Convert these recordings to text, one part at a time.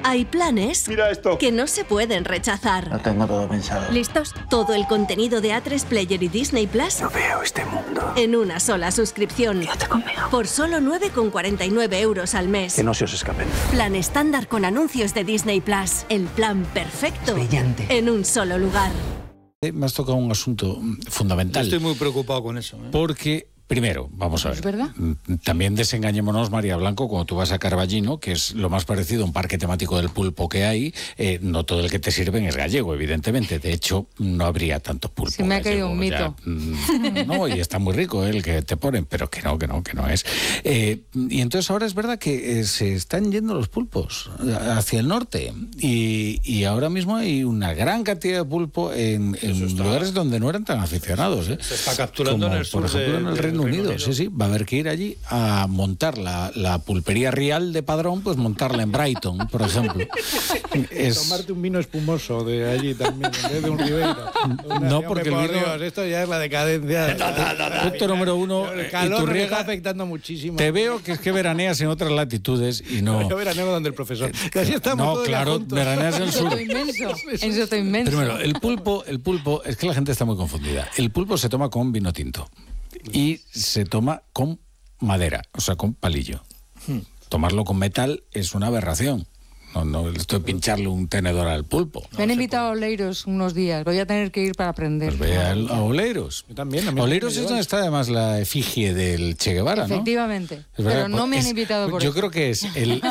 Hay planes Mira esto. que no se pueden rechazar. Lo tengo todo pensado. ¿Listos? Todo el contenido de A3 Player y Disney Plus No veo este mundo. en una sola suscripción. Quédate conmigo. Por solo 9,49 euros al mes. Que no se os escapen. Plan estándar con anuncios de Disney Plus. El plan perfecto. Brillante. En un solo lugar. Me has tocado un asunto fundamental. Estoy muy preocupado con eso. Porque, primero, vamos a ver. ¿Es verdad? También desengañémonos, María Blanco, cuando tú vas a Carballino, que es lo más parecido a un parque temático del pulpo que hay, no todo el que te sirven es gallego, evidentemente. De hecho, no habría tanto pulpo. Se me ha caído un mito. No, y está muy rico el que te ponen, pero que no es. Y entonces ahora es verdad que se están yendo los pulpos hacia el norte. Y ahora mismo hay una gran cantidad de pulpo en lugares donde no eran tan aficionados. Se está capturando Como, en el sur por ejemplo, en el Reino Unido. Unido. Sí, va a haber que ir allí a montar la pulpería Rial de Padrón, pues montarla en Brighton, por ejemplo. Tomarte un vino espumoso de allí también, en vez de un Ribeira. No, porque el vino... Dios, esto ya es la decadencia. Punto número uno, El calor nos Iturriaga, está afectando muchísimo. te veo que es que veraneas en otras latitudes y no... Yo veraneo donde el profesor. Que así estamos No, todos ya claro, juntos. veraneas en el sur. Soto inmenso. En Soto inmenso. Primero, el pulpo, es que la gente está muy confundida. El pulpo se toma con vino tinto y se toma con madera, o sea, con palillo. Tomarlo con metal es una aberración. No esto de pincharle un tenedor al pulpo. Me han invitado a Oleiros unos días. Voy a tener que ir para aprender. Pues ve a Oleiros. Yo también. a mí Oleiros me es llevan. donde está además la efigie del Che Guevara, ¿no? Efectivamente. Es verdad, Pero no me han invitado por yo eso. creo que es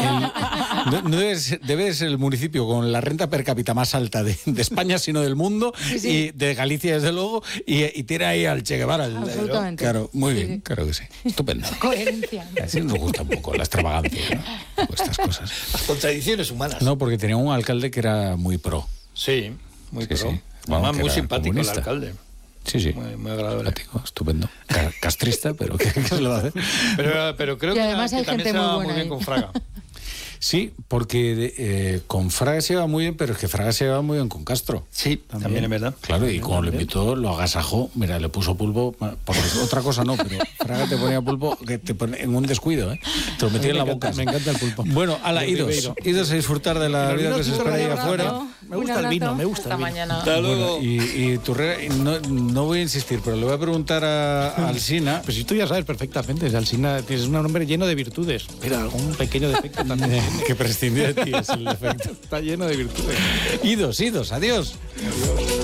no debe ser el municipio con la renta per cápita más alta de España, sino del mundo, Sí. y de Galicia, desde luego, y tiene ahí al Che Guevara. Absolutamente. Claro, muy Sí, bien, sí. claro que sí. Estupendo. Coherencia. Así nos gusta un poco la extravagancia, ¿no? Un poco estas cosas. Las contradicciones humanas. No, porque tenía un alcalde que era muy pro. Sí, muy Sí, pro. sí. Además, Vamos, que muy era simpático comunista. el alcalde. Sí. Muy agradable. Simpático, estupendo. Castrista, pero ¿qué se le va a hacer? Pero creo Y que, además que hay también gente se muy va buena muy bien ahí. con Fraga. Sí, porque con Fraga se lleva muy bien, pero es que Fraga se lleva muy bien con Castro. Sí, también es verdad. Claro, y cuando lo invitó, lo agasajó. Mira, le puso pulpo, porque otra cosa no, pero Fraga te ponía pulpo que te pone en un descuido, ¿eh? Te lo metía en la boca. Me encanta el pulpo. Bueno, ala, El idos Ribeiro. a disfrutar de la Pero vida vino que se tinto espera ahí lo voy a afuera. abrazo. Me gusta el vino, me gusta Hasta el vino. mañana. Hasta luego. Bueno, y Turrera, no voy a insistir, pero le voy a preguntar a Alsina. Pues si tú ya sabes perfectamente, Alsina tienes un hombre lleno de virtudes, pero algún pequeño defecto también. Que prescindió de ti es el defecto. Está lleno de virtudes. Idos, adiós.